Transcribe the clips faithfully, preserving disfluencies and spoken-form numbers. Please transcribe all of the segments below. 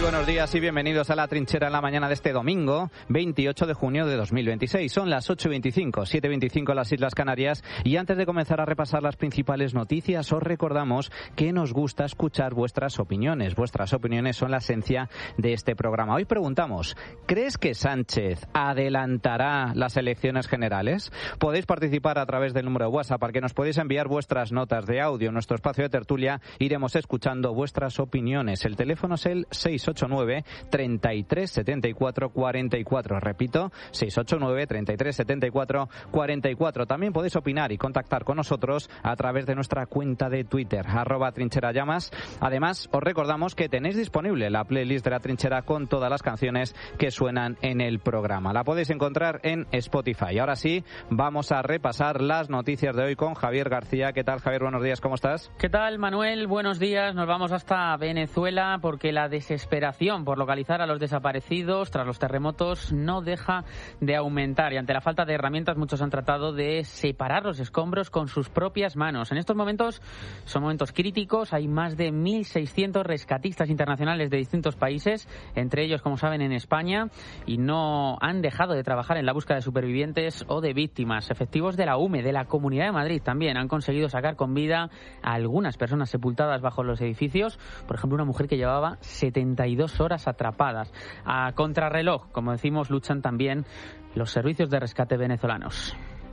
buenos días y bienvenidos a La Trinchera en la mañana de este domingo, veintiocho de junio de dos mil veintiséis. Son las ocho y veinticinco, siete y veinticinco en las Islas Canarias, y antes de comenzar a repasar las principales noticias, os recordamos que nos gusta escuchar vuestras opiniones. Vuestras opiniones son la esencia de este programa. Hoy preguntamos, ¿crees que Sánchez adelantará las elecciones generales? Podéis participar a través del número de WhatsApp al que nos podéis enviar vuestras notas de audio. En nuestro espacio de tertulia iremos escuchando vuestras opiniones. El teléfono es el seis ocho nueve, treinta y tres, setenta y cuatro, cuarenta y cuatro. Repito, seis ocho nueve, treinta y tres, setenta y cuatro, cuarenta y cuatro. También podéis opinar y contactar con nosotros a través de nuestra cuenta de Twitter, arroba trincherallamas. Además, os recordamos que tenéis disponible la playlist de La Trinchera con todas las canciones que suenan en el programa. La podéis encontrar en Spotify. Ahora sí, vamos a repasar las noticias de hoy con Javier García. ¿Qué tal, Javier? Buenos días, ¿cómo estás? ¿Qué tal, Manuel? Buenos días. Nos vamos hasta Venezuela porque la desesperación por localizar a los desaparecidos tras los terremotos no deja de aumentar, y ante la falta de herramientas muchos han tratado de separar los escombros con sus propias manos. En estos momentos son momentos críticos, hay más de mil seiscientos rescatistas internacionales de distintos países, entre ellos, como saben, en España, y no han dejado de trabajar en la búsqueda de supervivientes o de víctimas. Efectivos de la U M E, de la Comunidad de Madrid, también han conseguido sacar con vida a algunas personas sepultadas bajo los edificios, por ejemplo una mujer que llevaba setenta y dos horas atrapadas. A contrarreloj, como decimos, luchan también los servicios de rescate venezolanos.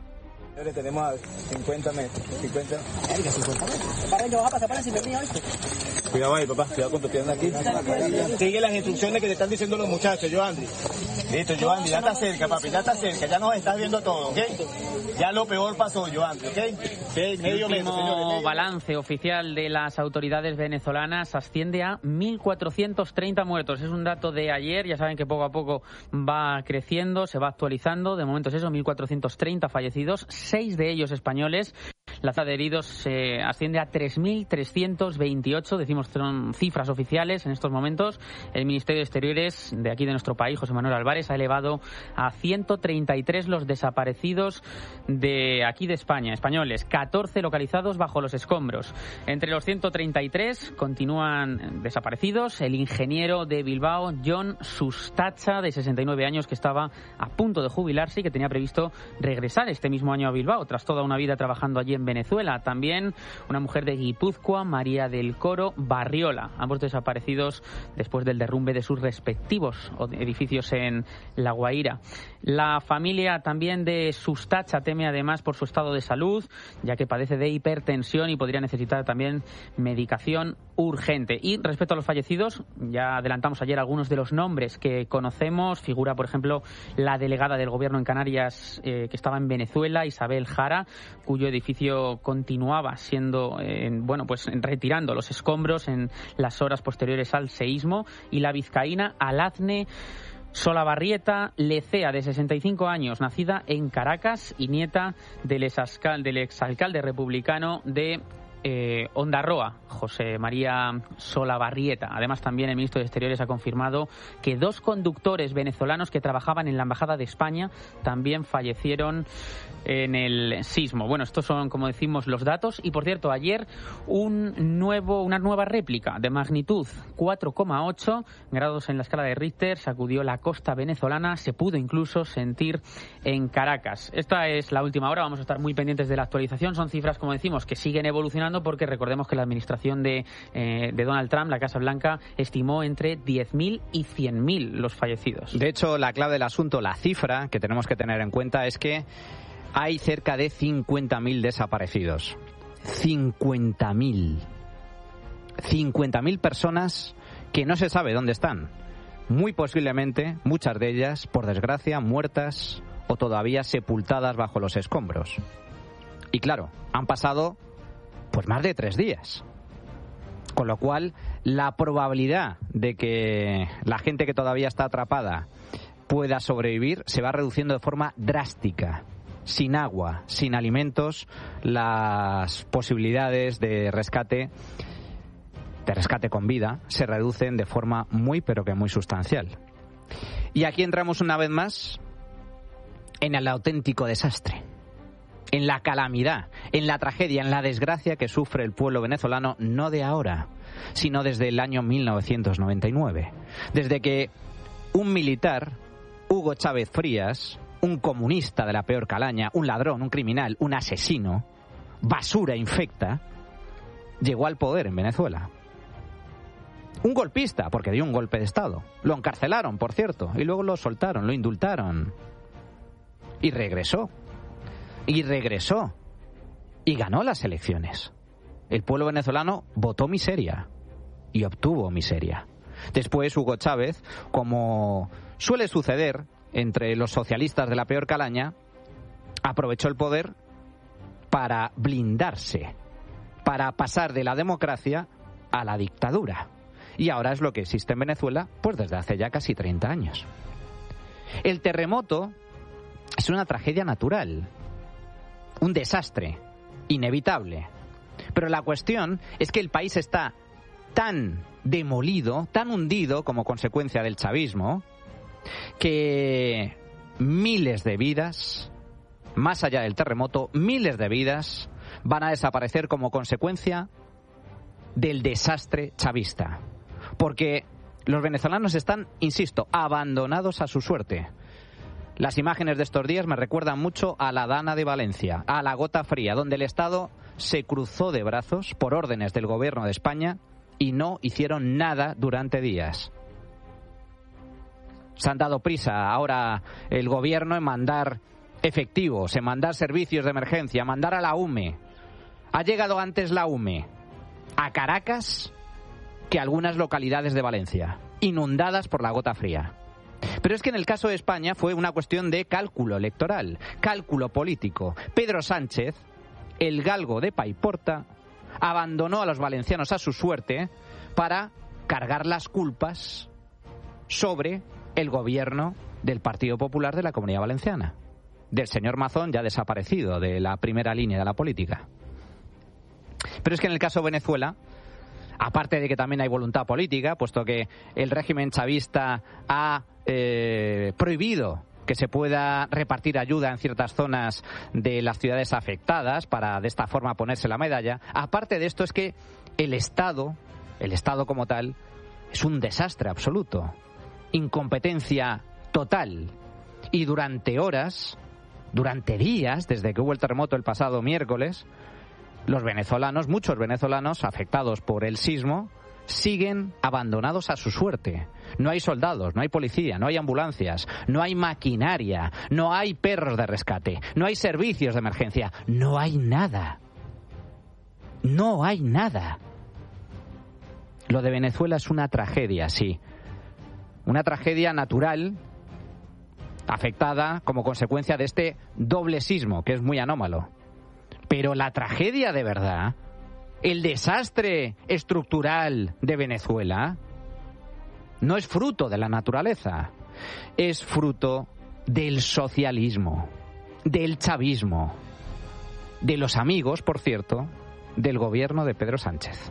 Tenemos a cincuenta metros, cincuenta, cincuenta metros. Para que vas a pasar para encima mío, ¿viste? Cuidado ahí, papá, cuidado con tu pierna aquí. Sigue las instrucciones que te están diciendo los muchachos, Joandy. Listo, Joandy, ya está cerca, papi, ya está cerca, ya nos estás viendo todo, ¿ok? Ya lo peor pasó, Joandy, ¿ok? Okay, medio metro, señores. El balance oficial de las autoridades venezolanas asciende a mil cuatrocientos treinta muertos. Es un dato de ayer, ya saben que poco a poco va creciendo, se va actualizando. De momento es eso, mil cuatrocientos treinta fallecidos, seis de ellos españoles. La cifra de heridos se eh, asciende a tres mil trescientos veintiocho, decimos son cifras oficiales en estos momentos. El Ministerio de Exteriores de aquí de nuestro país, José Manuel Álvarez, ha elevado a ciento treinta y tres los desaparecidos de aquí de España, españoles, catorce localizados bajo los escombros. Entre los ciento treinta y tres continúan desaparecidos el ingeniero de Bilbao, Jon Sustacha, de sesenta y nueve años, que estaba a punto de jubilarse y que tenía previsto regresar este mismo año a Bilbao, tras toda una vida trabajando allí en Venezuela. También una mujer de Guipúzcoa, María del Coro Barriola, ambos desaparecidos después del derrumbe de sus respectivos edificios en La Guaira. La familia también de Sustacha teme además por su estado de salud, ya que padece de hipertensión y podría necesitar también medicación urgente. Y respecto a los fallecidos, ya adelantamos ayer algunos de los nombres que conocemos. Figura, por ejemplo, la delegada del gobierno en Canarias eh, que estaba en Venezuela, Isabel Jara, cuyo edificio continuaba siendo, eh, bueno, pues retirando los escombros en las horas posteriores al seísmo. Y la vizcaína Alazne Solabarrieta Lecea, de sesenta y cinco años, nacida en Caracas y nieta del exalcalde, del exalcalde republicano de Eh, Ondarroa, José María Solabarrieta. Además, también el ministro de Exteriores ha confirmado que dos conductores venezolanos que trabajaban en la Embajada de España también fallecieron en el sismo. Bueno, estos son, como decimos, los datos. Y, por cierto, ayer un nuevo, una nueva réplica de magnitud cuatro coma ocho grados en la escala de Richter sacudió la costa venezolana. Se pudo incluso sentir en Caracas. Esta es la última hora. Vamos a estar muy pendientes de la actualización. Son cifras, como decimos, que siguen evolucionando, porque recordemos que la administración de, eh, de Donald Trump, la Casa Blanca, estimó entre diez mil y cien mil los fallecidos. De hecho, la clave del asunto, la cifra que tenemos que tener en cuenta es que hay cerca de cincuenta mil desaparecidos. cincuenta mil. cincuenta mil personas que no se sabe dónde están. Muy posiblemente, muchas de ellas, por desgracia, muertas o todavía sepultadas bajo los escombros. Y claro, han pasado pues más de tres días. Con lo cual, la probabilidad de que la gente que todavía está atrapada pueda sobrevivir se va reduciendo de forma drástica. Sin agua, sin alimentos, las posibilidades de rescate, de rescate con vida, se reducen de forma muy, pero que muy sustancial. Y aquí entramos una vez más en el auténtico desastre. en la calamidad, en la tragedia, en la desgracia que sufre el pueblo venezolano, no de ahora, sino desde el año mil novecientos noventa y nueve. Desde que un militar, Hugo Chávez Frías, un comunista de la peor calaña, un ladrón, un criminal, un asesino, basura infecta, llegó al poder en Venezuela. Un golpista, porque dio un golpe de Estado. Lo encarcelaron, por cierto, y luego lo soltaron, lo indultaron. Y regresó. Y regresó. Y ganó las elecciones. El pueblo venezolano votó miseria. Y obtuvo miseria. Después Hugo Chávez, como suele suceder entre los socialistas de la peor calaña, aprovechó el poder para blindarse, para pasar de la democracia a la dictadura. Y ahora es lo que existe en Venezuela, pues desde hace ya casi treinta años. El terremoto es una tragedia natural, un desastre inevitable. Pero la cuestión es que el país está tan demolido, tan hundido como consecuencia del chavismo, que miles de vidas, más allá del terremoto, miles de vidas van a desaparecer como consecuencia del desastre chavista. Porque los venezolanos están, insisto, abandonados a su suerte. Las imágenes de estos días me recuerdan mucho a la Dana de Valencia, a la Gota Fría, donde el Estado se cruzó de brazos por órdenes del gobierno de España y no hicieron nada durante días. Se han dado prisa ahora el gobierno en mandar efectivos, en mandar servicios de emergencia, mandar a la U M E. Ha llegado antes la U M E a Caracas que algunas localidades de Valencia, inundadas por la Gota Fría. Pero es que en el caso de España fue una cuestión de cálculo electoral, cálculo político. Pedro Sánchez, el galgo de Paiporta, abandonó a los valencianos a su suerte para cargar las culpas sobre el gobierno del Partido Popular de la Comunidad Valenciana, del señor Mazón, ya desaparecido de la primera línea de la política. Pero es que en el caso de Venezuela, aparte de que también hay voluntad política, puesto que el régimen chavista ha eh, prohibido que se pueda repartir ayuda en ciertas zonas de las ciudades afectadas para de esta forma ponerse la medalla, aparte de esto es que el Estado, el Estado como tal, es un desastre absoluto, incompetencia total, y durante horas, durante días, desde que hubo el terremoto el pasado miércoles, los venezolanos, muchos venezolanos afectados por el sismo, siguen abandonados a su suerte. No hay soldados, no hay policía, no hay ambulancias, no hay maquinaria, no hay perros de rescate, no hay servicios de emergencia, no hay nada. No hay nada. Lo de Venezuela es una tragedia, sí. Una tragedia natural, afectada como consecuencia de este doble sismo, que es muy anómalo. Pero la tragedia de verdad, el desastre estructural de Venezuela, no es fruto de la naturaleza, es fruto del socialismo, del chavismo, de los amigos, por cierto, del gobierno de Pedro Sánchez.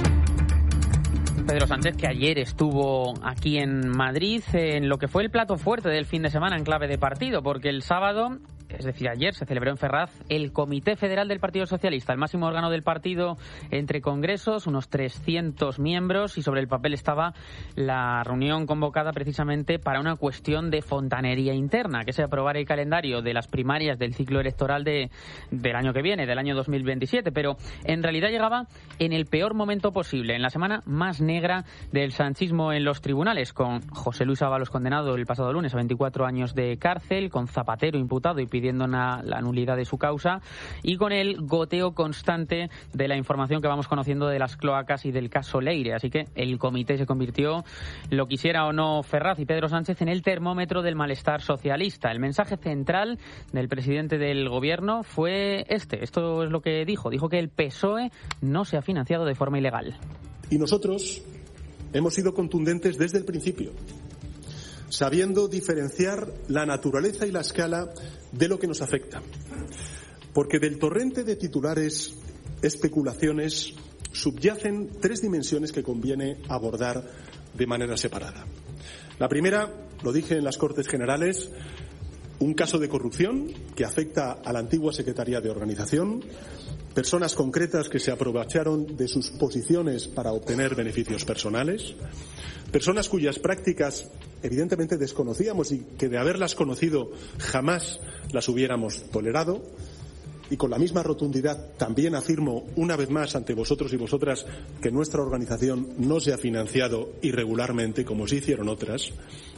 Pedro Sánchez, que ayer estuvo aquí en Madrid en lo que fue el plato fuerte del fin de semana en clave de partido, porque el sábado, es decir, ayer se celebró en Ferraz el Comité Federal del Partido Socialista, el máximo órgano del partido entre congresos, unos trescientos miembros, y sobre el papel estaba la reunión convocada precisamente para una cuestión de fontanería interna, que es aprobar el calendario de las primarias del ciclo electoral de, del año que viene, del año dos mil veintisiete, pero en realidad llegaba en el peor momento posible, en la semana más negra del sanchismo en los tribunales, con José Luis Ábalos condenado el pasado lunes a veinticuatro años de cárcel, con Zapatero imputado y pidiendo una, la nulidad de su causa, y con el goteo constante de la información que vamos conociendo de las cloacas y del caso Leire. Así que el comité se convirtió, lo quisiera o no Ferraz y Pedro Sánchez, en el termómetro del malestar socialista. El mensaje central del presidente del gobierno fue este. Esto es lo que dijo. Dijo que el P S O E no se ha financiado de forma ilegal. Y nosotros hemos sido contundentes desde el principio, sabiendo diferenciar la naturaleza y la escala de lo que nos afecta. Porque del torrente de titulares, especulaciones, subyacen tres dimensiones que conviene abordar de manera separada. La primera, lo dije en las Cortes Generales, un caso de corrupción que afecta a la antigua Secretaría de Organización, personas concretas que se aprovecharon de sus posiciones para obtener beneficios personales, personas cuyas prácticas evidentemente desconocíamos y que de haberlas conocido jamás las hubiéramos tolerado. Y con la misma rotundidad también afirmo una vez más ante vosotros y vosotras que nuestra organización no se ha financiado irregularmente como sí hicieron otras.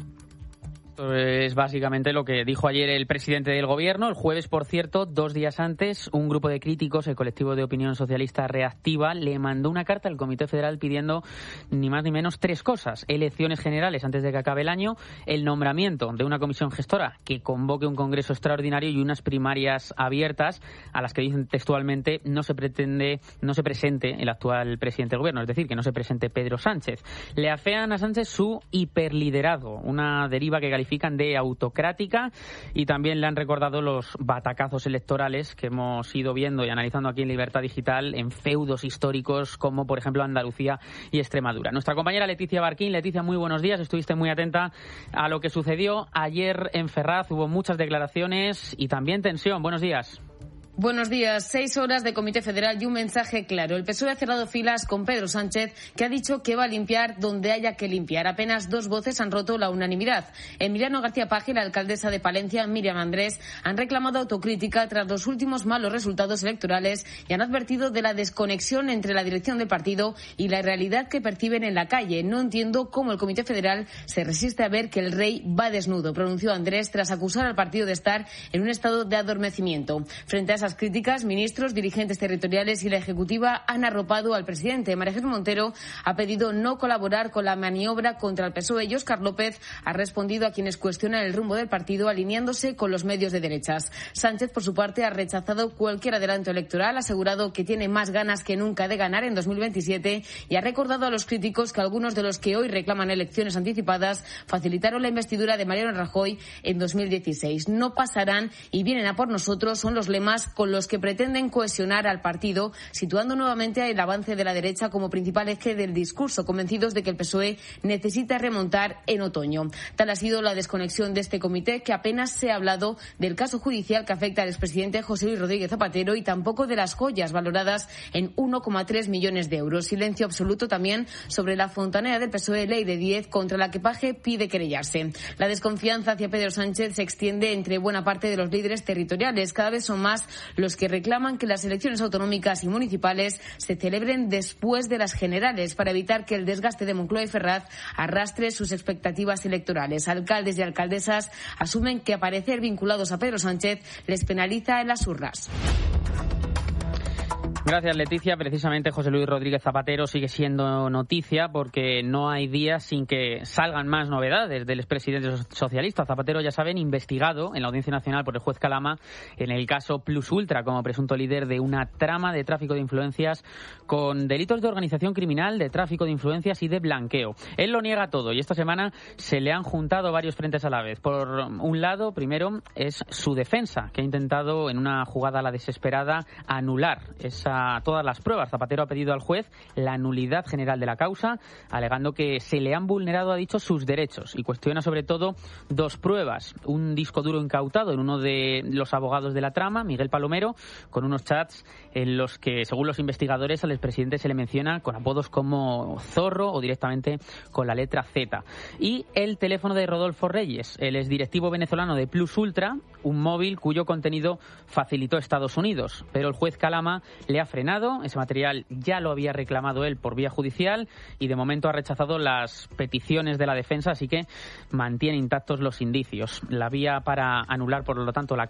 Es básicamente lo que dijo ayer el presidente del Gobierno. El jueves, por cierto, dos días antes, un grupo de críticos, el colectivo de opinión socialista Reactiva, le mandó una carta al Comité Federal pidiendo ni más ni menos tres cosas: elecciones generales antes de que acabe el año, el nombramiento de una comisión gestora que convoque un congreso extraordinario y unas primarias abiertas a las que dicen textualmente no se pretende, no se presente el actual presidente del Gobierno, es decir, que no se presente Pedro Sánchez. Le afean a Sánchez su hiperliderazgo, una deriva que califica de autocrática, y también le han recordado los batacazos electorales que hemos ido viendo y analizando aquí en Libertad Digital en feudos históricos como por ejemplo Andalucía y Extremadura. Nuestra compañera Leticia Barquín. Leticia, muy buenos días. Estuviste muy atenta a lo que sucedió ayer en Ferraz. Hubo muchas declaraciones y también tensión. Buenos días. Buenos días. Seis horas de Comité Federal y un mensaje claro. El P S O E ha cerrado filas con Pedro Sánchez, que ha dicho que va a limpiar donde haya que limpiar. Apenas dos voces han roto la unanimidad. Emiliano García Paje y la alcaldesa de Palencia, Míriam Andrés, han reclamado autocrítica tras los últimos malos resultados electorales y han advertido de la desconexión entre la dirección del partido y la realidad que perciben en la calle. No entiendo cómo el Comité Federal se resiste a ver que el rey va desnudo, pronunció Andrés tras acusar al partido de estar en un estado de adormecimiento. Frente a esas críticas, ministros, dirigentes territoriales y la Ejecutiva han arropado al presidente. María Jesús Montero ha pedido no colaborar con la maniobra contra el P S O E y Óscar López ha respondido a quienes cuestionan el rumbo del partido alineándose con los medios de derechas. Sánchez, por su parte, ha rechazado cualquier adelanto electoral, ha asegurado que tiene más ganas que nunca de ganar en dos mil veintisiete y ha recordado a los críticos que algunos de los que hoy reclaman elecciones anticipadas facilitaron la investidura de Mariano Rajoy en dos mil dieciséis. No pasarán y vienen a por nosotros son los lemas con los que pretenden cohesionar al partido, situando nuevamente el avance de la derecha como principal eje del discurso, convencidos de que el P S O E necesita remontar en otoño. Tal ha sido la desconexión de este comité, que apenas se ha hablado del caso judicial que afecta al expresidente José Luis Rodríguez Zapatero y tampoco de las joyas valoradas en uno coma tres millones de euros. Silencio absoluto también sobre la fontanera del P S O E, Ley de diez, contra la que Paje pide querellarse. La desconfianza hacia Pedro Sánchez se extiende entre buena parte de los líderes territoriales. Cada vez son más los que reclaman que las elecciones autonómicas y municipales se celebren después de las generales para evitar que el desgaste de Moncloa y Ferraz arrastre sus expectativas electorales. Alcaldes y alcaldesas asumen que aparecer vinculados a Pedro Sánchez les penaliza en las urnas. Gracias, Leticia. Precisamente José Luis Rodríguez Zapatero sigue siendo noticia porque no hay días sin que salgan más novedades del expresidente socialista. Zapatero, ya saben, investigado en la Audiencia Nacional por el juez Calama en el caso Plus Ultra como presunto líder de una trama de tráfico de influencias con delitos de organización criminal, de tráfico de influencias y de blanqueo. Él lo niega todo y esta semana se le han juntado varios frentes a la vez. Por un lado, primero, es su defensa, que ha intentado en una jugada a la desesperada anular esa a todas las pruebas. Zapatero ha pedido al juez la nulidad general de la causa, alegando que se le han vulnerado, ha dicho, sus derechos, y cuestiona sobre todo dos pruebas: un disco duro incautado en uno de los abogados de la trama, Miguel Palomero, con unos chats en los que, según los investigadores, al expresidente se le menciona con apodos como Zorro o directamente con la letra Z, y el teléfono de Rodolfo Reyes, el exdirectivo venezolano de Plus Ultra, un móvil cuyo contenido facilitó Estados Unidos, pero el juez Calama le ha frenado. Ese material ya lo había reclamado él por vía judicial y de momento ha rechazado las peticiones de la defensa, así que mantiene intactos los indicios. La vía para anular, por lo tanto, la